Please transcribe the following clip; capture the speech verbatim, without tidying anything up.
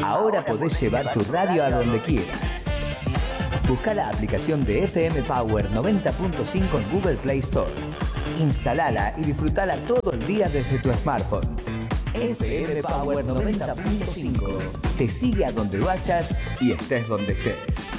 Ahora podés llevar tu radio a donde quieras. Busca la aplicación de F M Power noventa punto cinco en Google Play Store. Instalala y disfrutala todo el día desde tu smartphone. F M Power noventa punto cinco te sigue a donde vayas y estés donde estés.